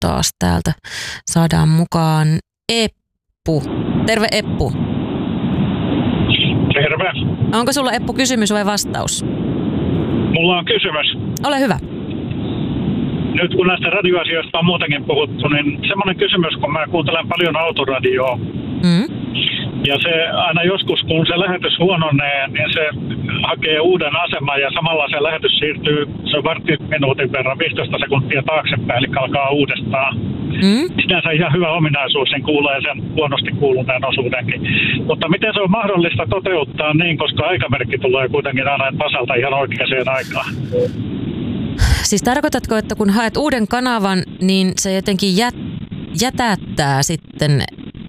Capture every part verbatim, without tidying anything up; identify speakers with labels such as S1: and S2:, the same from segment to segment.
S1: taas täältä saadaan mukaan Eppu. Terve Eppu.
S2: Terve.
S1: Onko sulla Eppu kysymys vai vastaus?
S2: Mulla on kysymys.
S1: Ole hyvä.
S2: Nyt kun näistä radioasioista on muutenkin puhuttu, niin semmoinen kysymys, kun mä kuuntelen paljon autoradioa.
S1: Mm.
S2: Ja se aina joskus, kun se lähetys huononee, niin se hakee uuden aseman ja samalla se lähetys siirtyy se vartti minuutin verran, viisitoista sekuntia taaksepäin, eli alkaa uudestaan.
S1: Mm.
S2: Sinänsä ihan hyvä ominaisuus, niin kuulee sen huonosti kuuluneen osuudenkin. Mutta miten se on mahdollista toteuttaa niin, koska aikamerkki tulee kuitenkin aina tasalta ihan oikeaan aikaan?
S1: Siis tarkoitatko, että kun haet uuden kanavan, niin se jotenkin jät, jätättää sitten,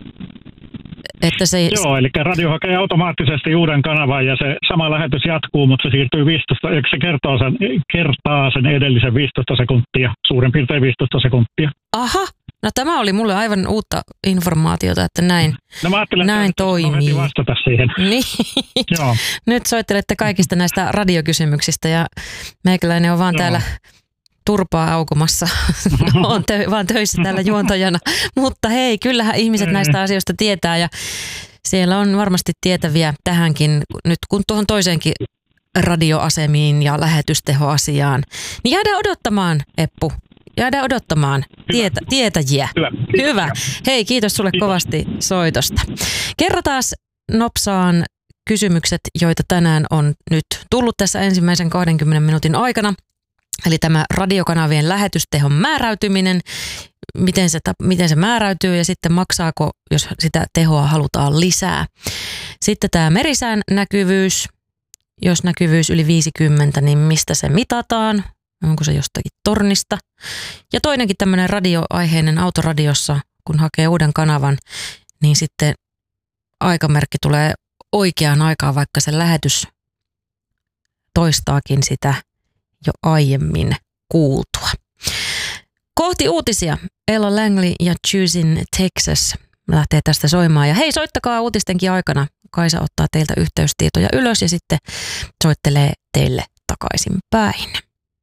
S1: että se...
S2: Joo, eli radio hakee automaattisesti uuden kanavan ja se sama lähetys jatkuu, mutta se siirtyy viisitoista, eikö se kertoo sen, kertaa sen edellisen viisitoista sekuntia, suurin piirtein viisitoista sekuntia.
S1: Aha, no tämä oli mulle aivan uutta informaatiota, että näin,
S2: no, mä
S1: näin
S2: että
S1: toimii.
S2: heti vastata siihen.
S1: Niin.
S2: Joo.
S1: Nyt soittelette kaikista näistä radiokysymyksistä ja meikäläinen on vaan täällä turpaa aukomassa. Olen tö- vaan töissä täällä juontajana. Mutta hei, kyllähän ihmiset näistä asioista tietää ja siellä on varmasti tietäviä tähänkin, nyt kun tuohon toiseenkin radioasemiin ja lähetystehoasiaan. Niin jäädään odottamaan, Eppu. Jäädään odottamaan tietä, tietäjiä.
S2: Hyvä.
S1: Hyvä. Hei, kiitos sulle kiitos. Kovasti soitosta. Kerrotaan nopsaan kysymykset, joita tänään on nyt tullut tässä ensimmäisen kahdenkymmenen minuutin aikana. Eli tämä radiokanavien lähetystehon määräytyminen, miten se, miten se määräytyy ja sitten maksaako, jos sitä tehoa halutaan lisää. Sitten tämä merisään näkyvyys, jos näkyvyys yli viisikymmentä, niin mistä se mitataan? Onko se jostakin tornista? Ja toinenkin tämmöinen radioaiheinen autoradiossa, kun hakee uuden kanavan, niin sitten aikamerkki tulee oikeaan aikaan, vaikka se lähetys toistaakin sitä jo aiemmin kuultua. Kohti uutisia. Ella Langley ja Choosing Texas lähtee tästä soimaan. Ja hei, soittakaa uutistenkin aikana. Kaisa ottaa teiltä yhteystietoja ylös ja sitten soittelee teille takaisin päin.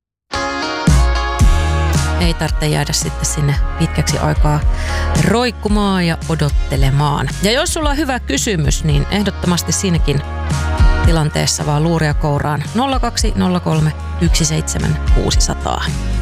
S1: Ei tarvitse jäädä sitten sinne pitkäksi aikaa roikkumaan ja odottelemaan. Ja jos sulla on hyvä kysymys, niin ehdottomasti siinäkin tilanteessa vaan luuria kouraan nolla kaksi nolla kolme yksi seitsemän kuusi nolla nolla.